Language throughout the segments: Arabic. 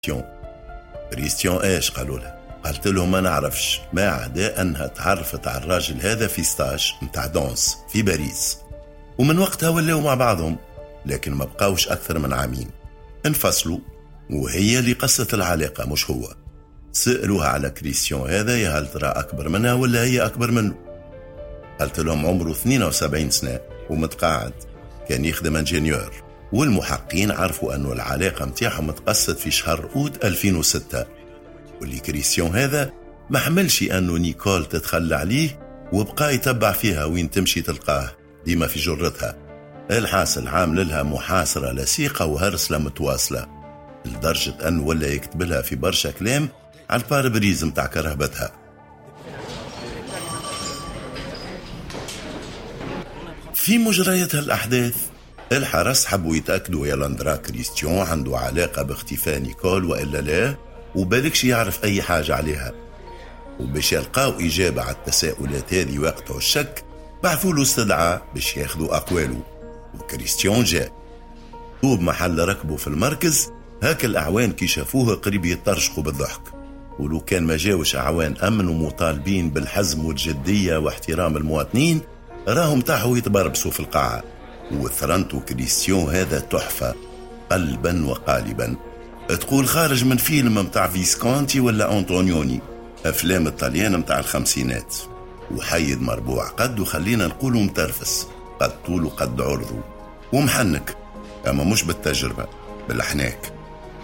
كريستيان ايش؟ قالوا لها. قالت لهم ما نعرفش، ما عدا أنها تعرفت على الراجل هذا في ستاج متاع دانس في باريس، ومن وقتها ولاو مع بعضهم، لكن ما بقاوش أكثر من عامين، انفصلوا، وهي اللي قصت العلاقة مش هو. سألوها على كريستيان هذا يا هل ترى أكبر منها ولا هي أكبر منه؟ قالت لهم عمره 72 سنة ومتقاعد، كان يخدم انجينيور، والمحققين عرفوا أنه العلاقة متاعهم تقصت في شهر أوت 2006، واللي كريستيان هذا ما حملش أنه نيكول تتخلى عليه، وبقى يتبع فيها وين تمشي تلقاه ديما في جرتها. الحاصل عامل لها محاصرة لسيقة وهرسلة متواصلة، لدرجة أنه ولا يكتب لها في برشا كلام على الباربريز متاع كرهبتها. في مجريات الأحداث الحرس حبوا يتأكدوا يا لاندرا كريستيان عنده علاقة باختفاء نيكول وإلا لا، وبالكش يعرف أي حاجة عليها. وباش يلقاو إجابة على التساؤلات هذه ويقطعوا الشك، بعثوا له استدعاء باش ياخذوا أقواله، وكريستيان جاء. طوب محل ركبه في المركز، هاك الأعوان كي شافوه قريب يترشقوا بالضحك، ولو كان ما جاوش أعوان أمن ومطالبين بالحزم والجدية واحترام المواطنين راهم تاحوا يتبربسوا في القاعة. وثرنتو كريستيان هذا تحفة قلبا وقالبا، تقول خارج من فيلم متاع فيسكونتي ولا أنطونيوني، أفلام الطليان متاع الخمسينات، وحيد مربوع قد وخلينا نقولوا مترفس، قد طول وقد عرضه، ومحنك أما مش بالتجربة بالحناك.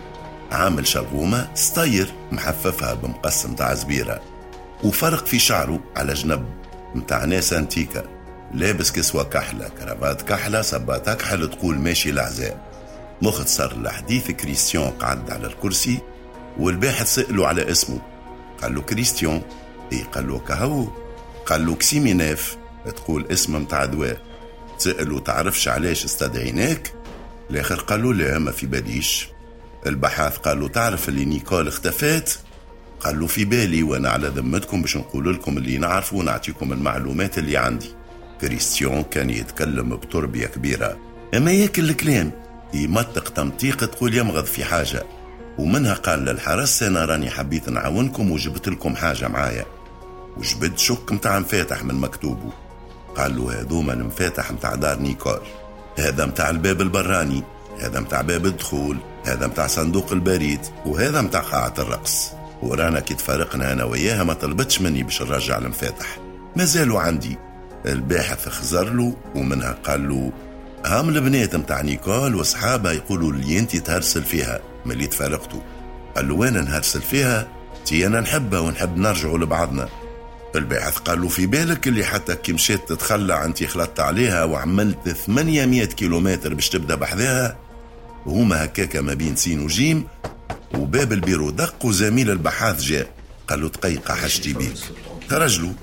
عامل شلغومة ستاير محففها بمقص متاع زبيرة، وفرق في شعره على جنب متاع ناس أنتيكا، لابس كسوة كحلة، كرافات كحلة، صبات كحل، تقول ماشي العزاء. مختصر الحديث كريستيان قعد على الكرسي، والباحث سأله على اسمه، قال له كريستيان. قال له كهو؟ قال له كسيميناف، تقول اسم متاع دواء. سأله تعرفش علاش استدعيناك؟ الاخر قال له لا ما في باليش. البحث قال له تعرف اللي نيكول اختفت؟ قال له في بالي، وانا على ذمتكم باش نقول لكم اللي نعرف ونعطيكم المعلومات اللي عندي. كريستيان كان يتكلم بتربية كبيرة، اما ياكل الكلام يمطق تمطيق تقول يمغض في حاجة. ومنها قال للحرس انا راني حبيت نعاونكم وجبت لكم حاجة معايا، وجبت شك متاع مفاتح من مكتوبه. قال له هذوما المفاتح متاع دار نيكول، هذا متاع الباب البراني، هذا متاع باب الدخول، هذا متاع صندوق البريد، وهذا متاع قاعة الرقص. ورانا كي تفارقنا انا وياها ما طلبتش مني باش نرجع المفاتح، ما زالوا عندي. الباحث خزر له، ومنها قال له هام البنات متاع نيكول واصحابها يقولوا اللي انت تهرسل فيها ملي تفارقتوا. قال له وين نهرسل فيها؟ تي انا نحبها ونحب نرجعوا لبعضنا. الباحث قال له في بالك اللي حتى كي مشيت تتخلى انت خلطت عليها وعملت 800 كيلومتر باش تبدا بحذاها؟ وهما هكاكا ما بين سين وجيم، وباب البيرو دق وزميل البحاث جاء، قال له دقيقة حشتي بيك. خرج له.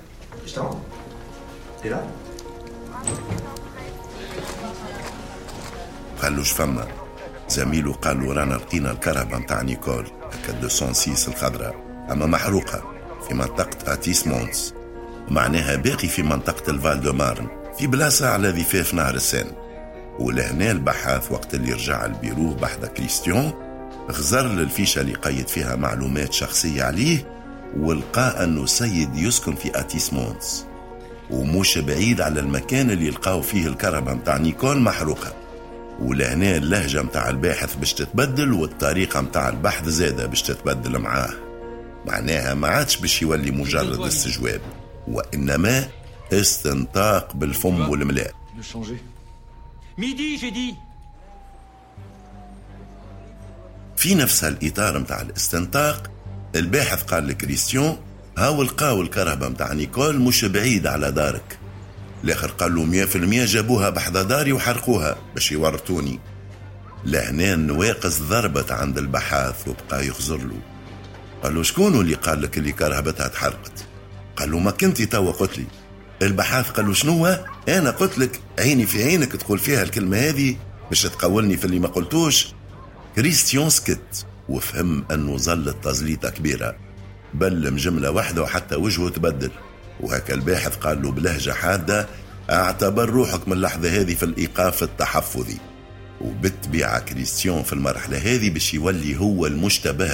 قال له شفما؟ زميله قال له رانا لقينا الكرهبة متاع نيكول هكا 206 الخضراء، اما محروقة في منطقة اتيس مونس، معناها باقي في منطقة الفال دو مارن في بلاصة على ضفاف نهر السين. ولهنا البحاث وقت اللي رجع البيرو بحذا كريستيان غزر للفيشة اللي قيد فيها معلومات شخصية عليه، ولقى أنه سيد يسكن في أتيس مونس ومش بعيد على المكان اللي لقاو فيه الكرهبة متاع نيكول محروقة. ولهنا اللهجة متاع الباحث باش تتبدل، والطريقة متاع البحث زادة باش تتبدل معاه، معناها ما عادش باش يولي مجرد استجواب، وإنما استنطاق بالفم والملاء. في نفس الإطار متاع الاستنطاق الباحث قال لكريستيان هاو لقاو الكرهبة متاع نيكول مش بعيد على دارك. الاخر قال له 100% جابوها بحذا داري وحرقوها باش يورطوني. لهنا النواقص ضربت عند البحاث وبقى يخزر له. قال له شكون اللي قال لك اللي كرهبتها تحرقت؟ قال له ما كنتي توا قلت لي. البحاث قال له شنو؟ انا قلت لك عيني في عينك تقول فيها الكلمة هذه باش تقولني في اللي ما قلتوش. كريستيان سكت وفهم انه ظلت تزليطة كبيرة، بلم جملة واحدة وحتى وجهه تبدل. وهكا الباحث قال له بلهجة حادة اعتبر روحك من اللحظة هذه في الإيقاف التحفظي. وبالطبيعة كريستيان في المرحلة هذه باش يولي هو المشتبه